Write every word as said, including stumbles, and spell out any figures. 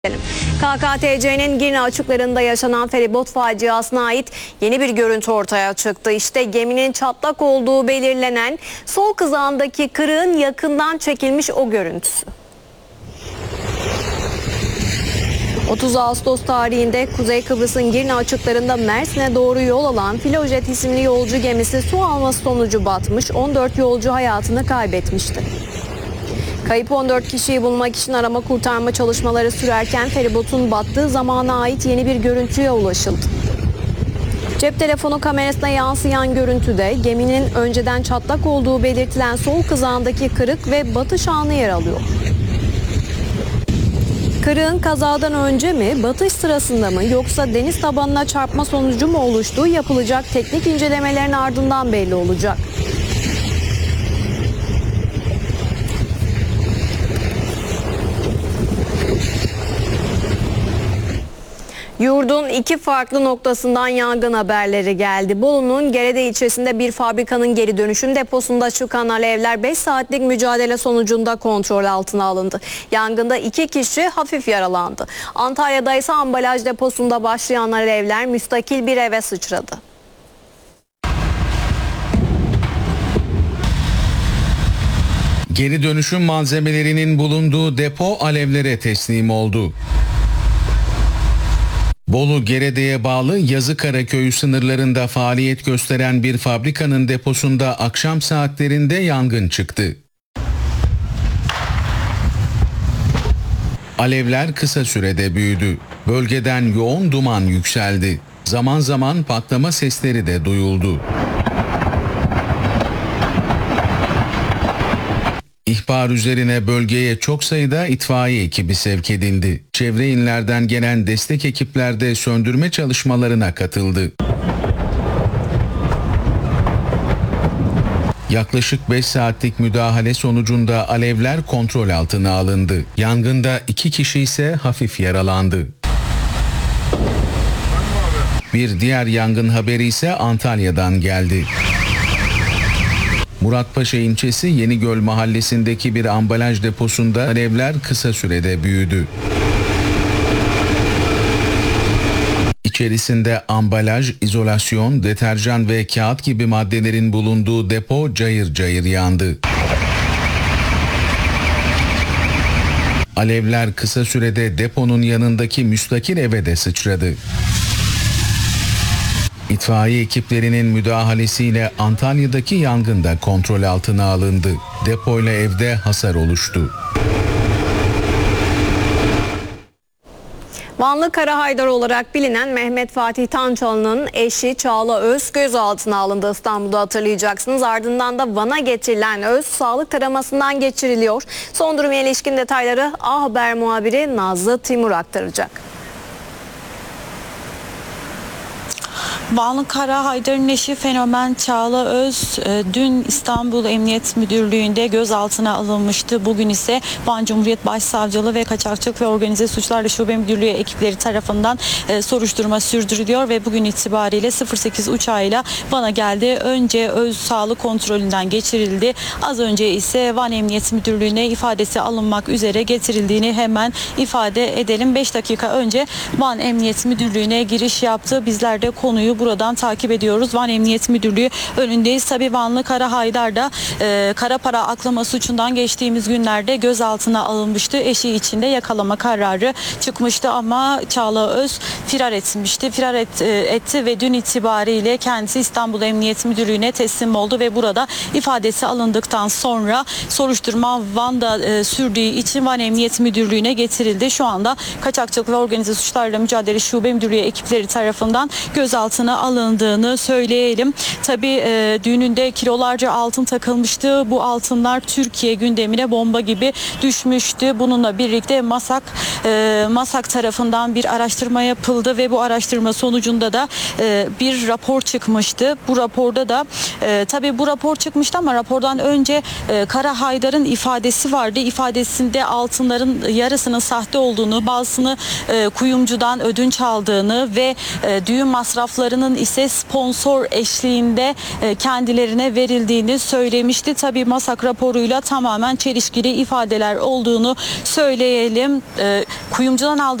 K K T C'nin Girne açıklarında yaşanan feribot faciasına ait yeni bir görüntü ortaya çıktı. İşte geminin çatlak olduğu belirlenen sol kızağındaki kırığın yakından çekilmiş o görüntüsü. otuz Ağustos tarihinde Kuzey Kıbrıs'ın Girne açıklarında Mersin'e doğru yol alan Filojet isimli yolcu gemisi su alması sonucu batmış, on dört yolcu hayatını kaybetmişti. Kayıp on dört kişiyi bulmak için arama kurtarma çalışmaları sürerken feribotun battığı zamana ait yeni bir görüntüye ulaşıldı. Cep telefonu kamerasına yansıyan görüntüde geminin önceden çatlak olduğu belirtilen sol kızağındaki kırık ve batış anı yer alıyor. Kırığın kazadan önce mi, batış sırasında mı yoksa deniz tabanına çarpma sonucu mu oluştuğu yapılacak teknik incelemelerin ardından belli olacak. Yurdun iki farklı noktasından yangın haberleri geldi. Bolu'nun Gerede ilçesinde bir fabrikanın geri dönüşüm deposunda çıkan alevler beş saatlik mücadele sonucunda kontrol altına alındı. Yangında iki kişi hafif yaralandı. Antalya'da ise ambalaj deposunda başlayan alevler müstakil bir eve sıçradı. Geri dönüşüm malzemelerinin bulunduğu depo alevlere teslim oldu. Bolu Gerede'ye bağlı Yazıkara köyü sınırlarında faaliyet gösteren bir fabrikanın deposunda akşam saatlerinde yangın çıktı. Alevler kısa sürede büyüdü. Bölgeden yoğun duman yükseldi. Zaman zaman patlama sesleri de duyuldu. İhbar üzerine bölgeye çok sayıda itfaiye ekibi sevk edildi. Çevre illerden gelen destek ekipler de söndürme çalışmalarına katıldı. Yaklaşık beş saatlik müdahale sonucunda alevler kontrol altına alındı. Yangında iki kişi ise hafif yaralandı. Bir diğer yangın haberi ise Antalya'dan geldi. Muratpaşa ilçesi Yenigöl mahallesindeki bir ambalaj deposunda alevler kısa sürede büyüdü. İçerisinde ambalaj, izolasyon, deterjan ve kağıt gibi maddelerin bulunduğu depo cayır cayır yandı. Alevler kısa sürede deponun yanındaki müstakil eve de sıçradı. İtfaiye ekiplerinin müdahalesiyle Antalya'daki yangın da kontrol altına alındı. Depoyla evde hasar oluştu. Vanlı Karahaydar olarak bilinen Mehmet Fatih Tançalı'nın eşi Çağla Öz gözaltına alındı İstanbul'da, hatırlayacaksınız. Ardından da Van'a getirilen Öz sağlık taramasından geçiriliyor. Son duruma ilişkin detayları A Haber muhabiri Nazlı Timur aktaracak. Vanlı Karahaydar'ın eşi Fenomen Çağla Öz dün İstanbul Emniyet Müdürlüğü'nde gözaltına alınmıştı. Bugün ise Van Cumhuriyet Başsavcılığı ve Kaçakçılık ve Organize Suçlarla Şube Müdürlüğü ekipleri tarafından soruşturma sürdürülüyor ve bugün itibariyle sıfır sekiz uçağıyla Van'a geldi. Önce Öz sağlık kontrolünden geçirildi. Az önce ise Van Emniyet Müdürlüğü'ne ifadesi alınmak üzere getirildiğini hemen ifade edelim. beş dakika önce Van Emniyet Müdürlüğü'ne giriş yaptı. Bizler de konuyu buradan takip ediyoruz. Van Emniyet Müdürlüğü önündeyiz. Tabii Vanlı Karahaydar da e, kara para aklama suçundan geçtiğimiz günlerde gözaltına alınmıştı. Eşi için de yakalama kararı çıkmıştı ama Çağla Öz firar etmişti. Firar et, e, etti ve dün itibariyle kendisi İstanbul Emniyet Müdürlüğü'ne teslim oldu ve burada ifadesi alındıktan sonra soruşturma Van'da e, sürdüğü için Van Emniyet Müdürlüğü'ne getirildi. Şu anda Kaçakçılık ve Organize Suçlarla Mücadele Şube Müdürlüğü ekipleri tarafından gözaltına alındığını söyleyelim. Tabii e, düğününde kilolarca altın takılmıştı. Bu altınlar Türkiye gündemine bomba gibi düşmüştü. Bununla birlikte MASAK e, MASAK tarafından bir araştırma yapıldı ve bu araştırma sonucunda da e, bir rapor çıkmıştı. Bu raporda da e, tabii bu rapor çıkmıştı ama rapordan önce e, Karahaydar'ın ifadesi vardı. İfadesinde altınların yarısının sahte olduğunu, bazısını e, kuyumcudan ödünç aldığını ve e, düğün masraflarını paranın ise sponsor eşliğinde e, kendilerine verildiğini söylemişti. Tabii MASAK raporuyla tamamen çelişkili ifadeler olduğunu söyleyelim. E, kuyumcudan aldığı